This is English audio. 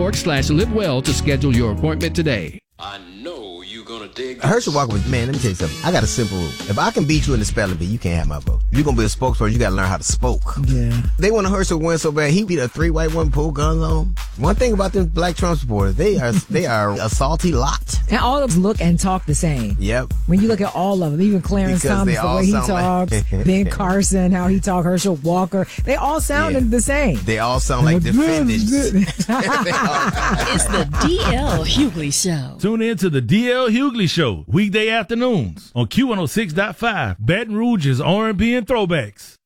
HerschelWalker.org/livewell to schedule your appointment today. I know you're gonna dig Herschel Walker was, man, let me tell you something. I got a simple rule. If I can beat you in the spelling bee, you can't have my vote. If you're gonna be a spokesperson, you gotta learn how to spoke. Yeah. They want Herschel win so bad, he beat a 3 white women, pull guns on him. One thing about them black Trump supporters, they are a salty lot. And all of them look and talk the same. Yep. When you look at all of them, even Clarence Because Thomas, they the all way he sound talks, like- Ben Carson, how he talked, Herschel Walker, they all sounded the same. They all sound like defendants. It's the D.L. Hughley Show. Tune in to the D.L. Hughley Show, weekday afternoons on Q106.5, Baton Rouge's R&B and Throwbacks.